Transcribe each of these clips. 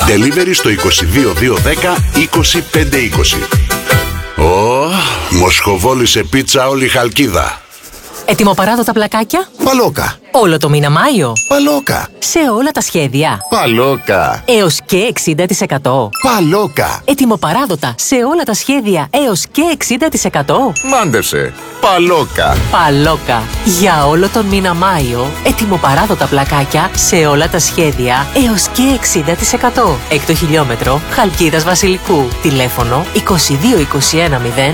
Delivery στο 22210 25520. Μοσχοβόλησε πίτσα όλη η Χαλκίδα. Ετοιμοπαράδοτα πλακάκια. Παλόκα. Όλο το μήνα Μάιο. Παλόκα. Σε όλα τα σχέδια. Παλόκα. Έως και 60%. Παλόκα. Ετοιμοπαράδοτα σε όλα τα σχέδια έως και 60%. Μάντεψε. Παλόκα. Παλόκα. Για όλο τον μήνα Μάιο. Ετοιμοπαράδοτα πλακάκια σε όλα τα σχέδια έως και 60%. Έκτο χιλιόμετρο Χαλκίδας Βασιλικού. Τηλέφωνο 2221 051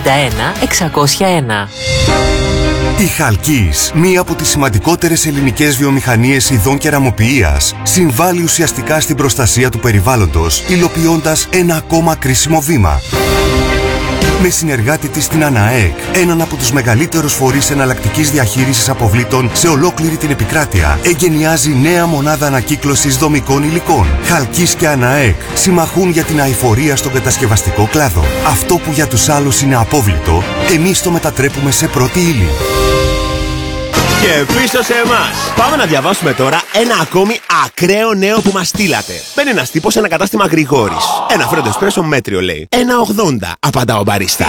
601. Η Χαλκής, μία από τις σημαντικότερες ελληνικές βιομηχανίες ειδών κεραμοποιίας, συμβάλλει ουσιαστικά στην προστασία του περιβάλλοντος, υλοποιώντας ένα ακόμα κρίσιμο βήμα. Με συνεργάτη της την ΑΝΑΕΚ, έναν από τους μεγαλύτερους φορείς εναλλακτικής διαχείρισης αποβλήτων σε ολόκληρη την επικράτεια, εγκαινιάζει νέα μονάδα ανακύκλωσης δομικών υλικών. Χαλκής και ΑΝΑΕΚ συμμαχούν για την αειφορία στον κατασκευαστικό κλάδο. Αυτό που για τους άλλους είναι απόβλητο, εμείς το μετατρέπουμε σε πρώτη ύλη. Και πίσω σε εμάς. Πάμε να διαβάσουμε τώρα ένα ακόμη ακραίο νέο που μας στείλατε. Μπαίνει ένας τύπος σε ένα κατάστημα Γρηγόρης. Ένα φρέντο εσπρέσο μέτριο λέει. 1,80 απαντά ο μπαρίστα.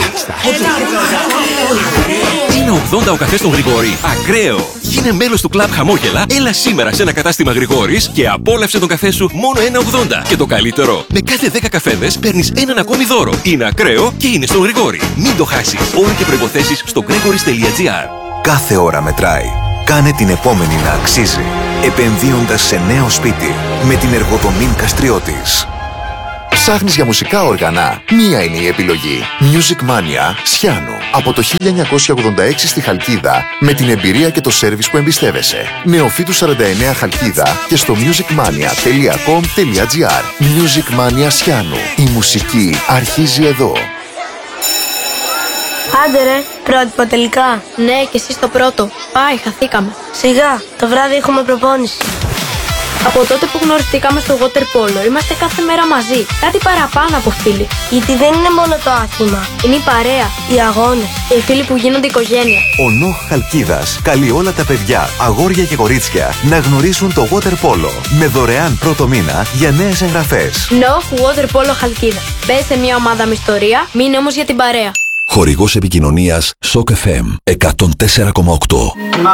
1,80 ο καφές στον Γρηγόρη. Ακραίο! Γίνε μέλος του κλαμπ Χαμόγελα. Έλα σήμερα σε ένα κατάστημα Γρηγόρης και απόλαυσε τον καφέ σου μόνο 1,80. Και το καλύτερο, με κάθε 10 καφέδες παίρνεις έναν ακόμη δώρο. Είναι ακραίο και είναι στον Γρηγόρη. Μην το χάσεις. Όροι και προϋποθέσεις στο gregoris.gr. Κάθε ώρα μετράει. Κάνε την επόμενη να αξίζει, επενδύοντας σε νέο σπίτι με την Εργοδομήν Καστριώτης. Ψάχνεις για μουσικά όργανα? Μία είναι η επιλογή. Music Mania Σιάνου. Από το 1986 στη Χαλκίδα, με την εμπειρία και το σέρβις που εμπιστεύεσαι. Νεοφύτου 49 Χαλκίδα και στο musicmania.com.gr. Music Mania Σιάνου. Η μουσική αρχίζει εδώ. Άντε ρε, πρότυπο τελικά. Ναι, και εσύ στο πρώτο. Πάει, χαθήκαμε. Σιγά, το βράδυ έχουμε προπόνηση. Από τότε που γνωριστήκαμε στο water polo, είμαστε κάθε μέρα μαζί. Κάτι παραπάνω από φίλοι. Γιατί δεν είναι μόνο το άθλημα. Είναι η παρέα, οι αγώνες και οι φίλοι που γίνονται οικογένεια. Ο Νοχ Χαλκίδας καλεί όλα τα παιδιά, αγόρια και κορίτσια να γνωρίσουν το water polo με δωρεάν πρώτο μήνα για νέες εγγραφές. Νοχ Water Polo Χαλκίδα. Μπες σε μια ομάδα με ιστορία, μείνε όμως για την παρέα. Χορηγός επικοινωνίας Shock FM 104,8.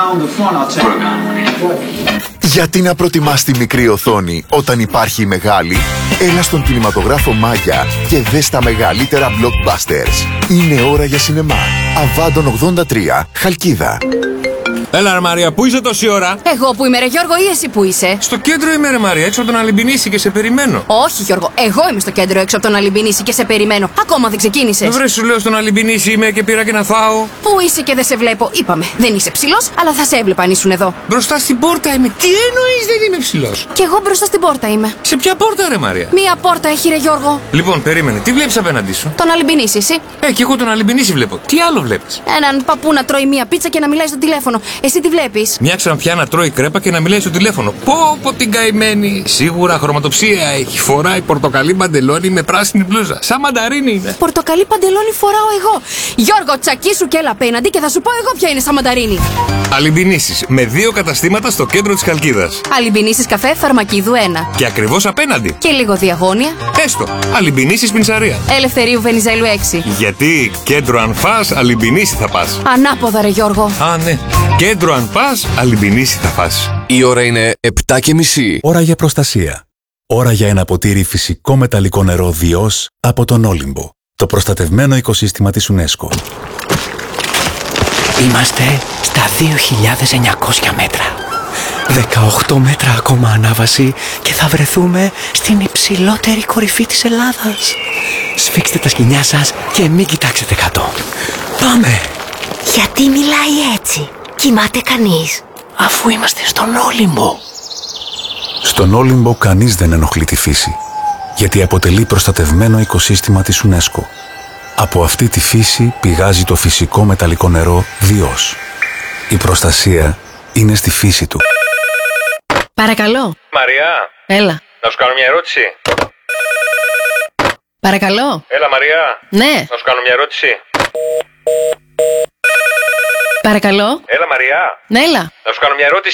Γιατί να προτιμάς τη μικρή οθόνη όταν υπάρχει η μεγάλη? Έλα στον κινηματογράφο Μάγια και δες τα μεγαλύτερα blockbusters. Είναι ώρα για σινεμά. Αβάντων 83, Χαλκίδα. Έλα ρε Μαρία, πού είσαι τόση ώρα? Εγώ που είμαι ρε Γιώργο ή εσύ που είσαι? Στο κέντρο είμαι ρε Μαρία, έξω από τον Αλυμπινίση και σε περιμένω. Όχι Γιώργο, εγώ είμαι στο κέντρο έξω από τον Αλυμπινίση και σε περιμένω. Ακόμα δεν ξεκίνησες. Βρε σου λέω στον Αλυμπινίση είμαι και πήρα και να φάω. Πού είσαι και δεν σε βλέπω? Είπαμε, δεν είσαι ψηλός, αλλά θα σε έβλεπα αν ήσουν εδώ. Μπροστά στην πόρτα είμαι. Τι εννοείς δεν είμαι ψηλός? Κι εγώ μπροστά στην πόρτα είμαι. Σε ποια πόρτα ρε Μαρία? Μία πόρτα έχει ρε Γιώργο. Λοιπόν, περίμενε, τι βλέπεις απέναντί σου? Τον Αλυμπινίση, εσύ. Κι εγώ τον Αλυμπινίση βλέπω. Τι άλλο βλέπεις? Έναν παππού να τρώει μία πίτσα και να μιλάει στο τηλέφωνο. Εσύ τι βλέπεις? Μια ξανθιά να τρώει κρέπα και να μιλάει στο τηλέφωνο. Πω την καημένη. Σίγουρα χρωματοψία έχει. Φοράει πορτοκαλί παντελόνι με πράσινη μπλούζα. Σαν μανταρίνι είναι. Πορτοκαλί παντελόνι φοράω εγώ. Γιώργο, τσακίσου και έλα απέναντι και θα σου πω εγώ ποια είναι σαν μανταρίνι. Αλυμπινίσεις με 2 καταστήματα στο κέντρο της Χαλκίδας. Αλυμπινίσεις καφέ Φαρμακίδου 1. Και ακριβώς απέναντι. Και λίγο διαγώνια. Έστω. Αλυμπινίσεις πιντσαρία. Ελευθερίου Βενιζέλου 6. Γιατί κέντρο αν φας, Αλυμπινίση θα πας. Ανάποδα ρε Γιώργο. Α, ναι. Κέντρο αν πας, Αλυμπινίση θα φας. Η ώρα είναι 7:30. Ώρα για προστασία. Ώρα για ένα ποτήρι φυσικό μεταλλικό νερό Διός από τον Όλυμπο. Το προστατευμένο οικοσύστημα της UNESCO. Είμαστε στα 2.900 μέτρα. 18 μέτρα ακόμα ανάβαση και θα βρεθούμε στην υψηλότερη κορυφή της Ελλάδας. Σφίξτε τα σκοινιά σας και μην κοιτάξετε κάτω. Πάμε! Γιατί μιλάει έτσι? Κοιμάται κανείς? Αφού είμαστε στον Όλυμπο. Στον Όλυμπο κανείς δεν ενοχλεί τη φύση, γιατί αποτελεί προστατευμένο οικοσύστημα της UNESCO. Από αυτή τη φύση πηγάζει το φυσικό μεταλλικό νερό Διός. Η προστασία είναι στη φύση του. Παρακαλώ. Μαριά. Έλα. Να σου κάνω μια ερώτηση. Παρακαλώ. Έλα Μαριά. Ναι. Να σου κάνω μια ερώτηση. Παρακαλώ. Έλα Μαριά. Ναι, έλα. Να σου κάνω μια ερώτηση.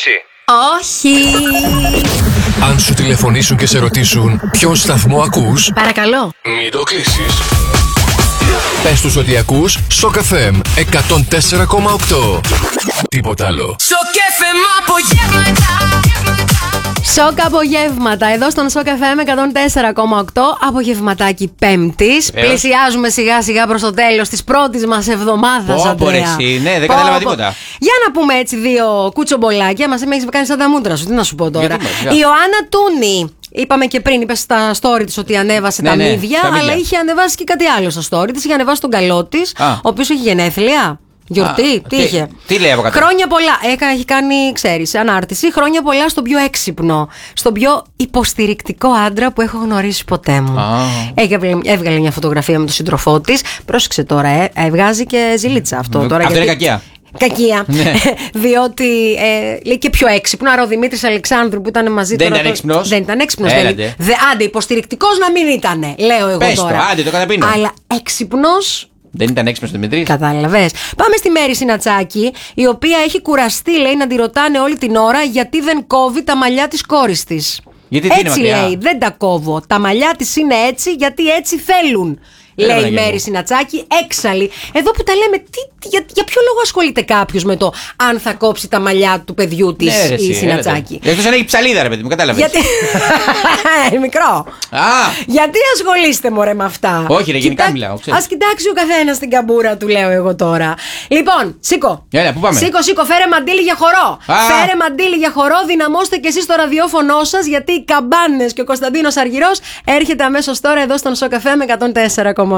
Όχι. Αν σου τηλεφωνήσουν και σε ρωτήσουν ποιον σταθμό ακούς, Παρακαλώ. μην το κλείσεις. Πες τους ότι ακούς Shock FM 104,8. Τίποτα άλλο. Shock FM απογεύματα. Σοκ απογεύματα. Εδώ στον Shock FM 104,8. Απογευματάκι Πέμπτης. Πλησιάζουμε σιγά σιγά προς το τέλος της πρώτης μας εβδομάδας, Αντρέα. Ναι, δεν κατάλαβα τίποτα. Για να πούμε έτσι δύο κουτσομπολάκια. Μας έχεις κάνει σαν τα μούτρα σου. Τι να σου πω τώρα. Η Ιωάννα Τούνη. Είπαμε και πριν, είπε στα story της ότι ανέβασε τα μύδια, αλλά είχε ανεβάσει και κάτι άλλο στα story της. Είχε ανεβάσει τον καλό της, ο οποίος έχει γενέθλια. Γιορτή, τι είχε. Τι λέει από κάτω. Χρόνια πολλά. Έχει κάνει, ξέρεις, ανάρτηση. Χρόνια πολλά στον πιο έξυπνο, στον πιο υποστηρικτικό άντρα που έχω γνωρίσει ποτέ μου. Έβγαλε μια φωτογραφία με τον σύντροφό της. Πρόσεξε τώρα, βγάζει και ζηλίτσα αυτό τώρα. Αυτό είναι κακία. Κακία. Ναι. Διότι λέει και πιο έξυπνο. Άρα ο Δημήτρης Αλεξάνδρου που ήταν μαζί του. Δεν ήταν έξυπνος. Δεν ήταν έξυπνος. Άντε, υποστηρικτικός να μην ήτανε, λέω εγώ πες τώρα. Άντε, το καταπίνω. Αλλά έξυπνος. Δεν ήταν έξυπνος Δημήτρης. Κατάλαβες. Πάμε στη Μέρη Συνατσάκη, η οποία έχει κουραστεί, λέει, να τη ρωτάνε όλη την ώρα γιατί δεν κόβει τα μαλλιά της κόρης της. Γιατί έτσι λέει, δεν τα κόβω. Τα μαλλιά της είναι έτσι γιατί έτσι θέλουν. Λέει η Μέρη Συνατσάκη, έξαλλη. Εδώ που τα λέμε, για ποιο λόγο ασχολείται κάποιος με το αν θα κόψει τα μαλλιά του παιδιού της η Συνατσάκη. Εκτός αν έχει ψαλίδα, ρε παιδί μου, κατάλαβες. Γιατί. Μικρό. Γιατί ασχολείστε, μωρέ, με αυτά. Όχι, ρε, γενικά μιλάω. Ας κοιτάξει ο καθένας την καμπούρα του, λέω εγώ τώρα. Λοιπόν, σήκω. Έλα, πού πάμε. Σήκω, φέρε μαντίλι για χορό. Φέρε μαντίλι για χορό, δυναμώστε κι εσείς το ραδιόφωνο σας, γιατί οι καμπάνες και ο Κωνσταντίνος Αργυρός έρχεται αμέσως τώρα εδώ στον Shock FM 104,8.